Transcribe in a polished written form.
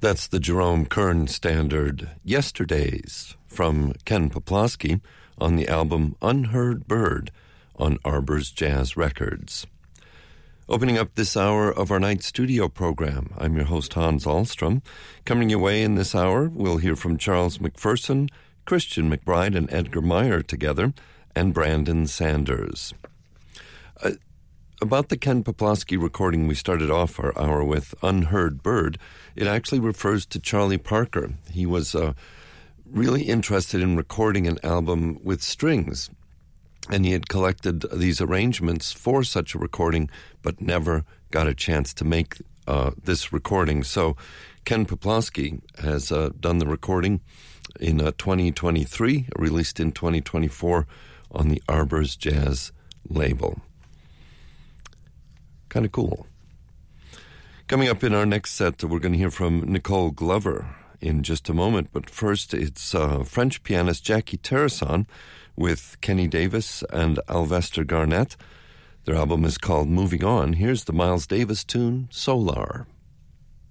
That's the Jerome Kern standard, Yesterdays, from Ken Poplawski on the album Unheard Bird on Arbor's Jazz Records. Opening up this hour of our night studio program, I'm your host Hans Ahlstrom. Coming your way in this hour, we'll hear from Charles McPherson, Christian McBride and Edgar Meyer together, and Brandon Sanders. About the Ken Poplawski recording we started off our hour with, Unheard Bird, it actually refers to Charlie Parker. He was really interested in recording an album with strings, and he had collected these arrangements for such a recording, but never got a chance to make this recording. So Ken Poplawski has done the recording in 2023, released in 2024 on the Arbor's Jazz label. Kind of cool. Coming up in our next set, we're going to hear from Nicole Glover in just a moment. But first, it's French pianist Jackie Terrasson with Kenny Davis and Alvester Garnett. Their album is called Moving On. Here's the Miles Davis tune, Solar.